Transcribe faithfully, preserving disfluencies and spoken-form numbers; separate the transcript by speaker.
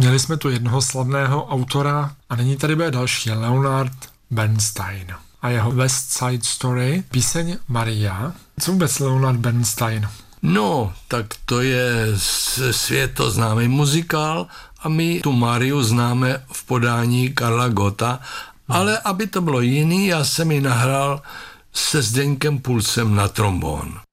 Speaker 1: Měli jsme tu jednoho slavného autora a nyní tady bude další, Leonard Bernstein a jeho West Side Story, píseň Maria. Co vůbec Leonard Bernstein?
Speaker 2: No, tak to je světoznámý muzikál a my tu Mariu známe v podání Karla Gotta, ale aby to bylo jiný, já jsem ji nahrál se Zdeňkem Pulsem na trombón.